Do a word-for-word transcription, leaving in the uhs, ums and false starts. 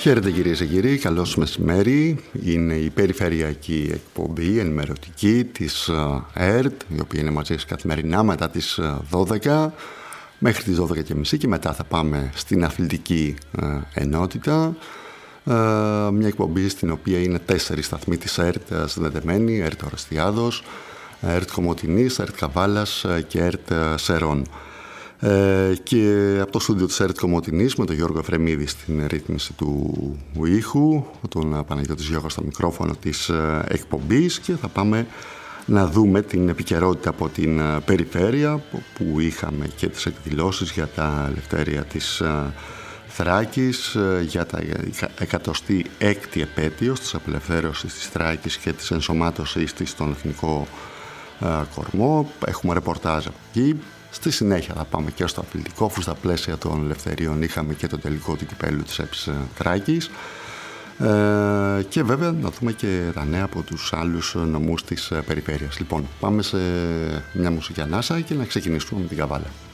Χαίρετε κυρίες και κύριοι, καλώς μεσημέρι. Είναι η περιφερειακή εκπομπή ενημερωτική της ΕΡΤ, η οποία είναι μαζί σας καθημερινά μετά τις δώδεκα μέχρι τις δώδεκα και μισή και μετά θα πάμε στην αθλητική ενότητα. Μια εκπομπή στην οποία είναι τέσσερις σταθμοί της ΕΡΤ συνδεδεμένοι: ΕΡΤ Ορεστιάδος, ΕΡΤ Κομοτηνής, ΕΡΤ Καβάλας και ΕΡΤ Σερών. Ε, και από το στούντιο της ΕΡΤ Κομοτηνής με τον Γιώργο Εφρεμίδη στην ρύθμιση του ήχου, τον Παναγιώτη Γιώργο στο μικρόφωνο της εκπομπής, και θα πάμε να δούμε την επικαιρότητα από την περιφέρεια, που είχαμε και τις εκδηλώσεις για τα ελευθέρια της Θράκης, για τα εκατοστή έκτη επέτειος της απελευθέρωσης της Θράκης και της ενσωμάτωσής της στον εθνικό κορμό. Έχουμε ρεπορτάζ από εκεί. Στη συνέχεια θα πάμε και στο αθλητικό, αφού στα πλαίσια των ελευθερίων είχαμε και το τελικό του κυπέλλου της ΕΠΣ Θράκης. Ε, και βέβαια να δούμε και τα νέα από τους άλλους νομούς της περιφέρειας. Λοιπόν, πάμε σε μια μουσική ανάσα και να ξεκινήσουμε με την Καβάλα.